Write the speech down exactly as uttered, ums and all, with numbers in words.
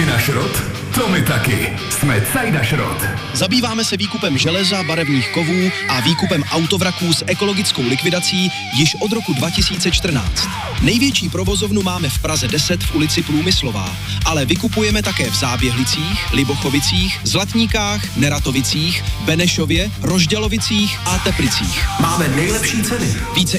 Ty na šrot? To my taky. Jsme Cajda Šrot. Zabýváme se výkupem železa, barevných kovů a výkupem autovraků s ekologickou likvidací již od roku dva tisíce čtrnáct. Největší provozovnu máme v Praze deset v ulici Průmyslová, ale vykupujeme také v Záběhlicích, Libochovicích, Zlatníkách, Neratovicích, Benešově, Roždělovicích a Teplicích. Máme nejlepší ceny. Více